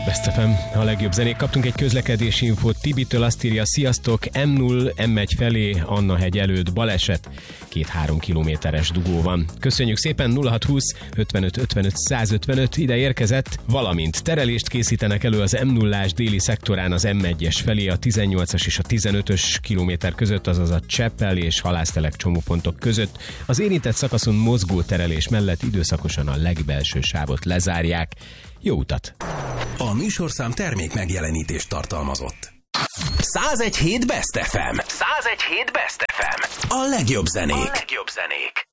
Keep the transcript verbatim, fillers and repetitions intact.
Best ef em, a legjobb zenék. Kaptunk egy közlekedési infót Tibitől, azt írja: sziasztok, em nulla em egy felé, Anna hegy előtt baleset, két-három kilométeres dugó van. Köszönjük szépen. Nulla hat húsz ötvenöt ötvenöt százötvenöt ide érkezett, valamint terelést készítenek elő az em nullás déli szektorán az em egyes felé a tizennyolcas és a tizenötös kilométer között, azaz a Cseppel és Halásztelek csomópontok között. Az érintett szakaszon mozgó terelés mellett időszakosan a legbelső sávot lezárják. Jó utat! A műsorszám termék megjelenítést tartalmazott. száz egy hét Best ef em. száz egy hét Best ef em. A legjobb zenék. A legjobb zenék.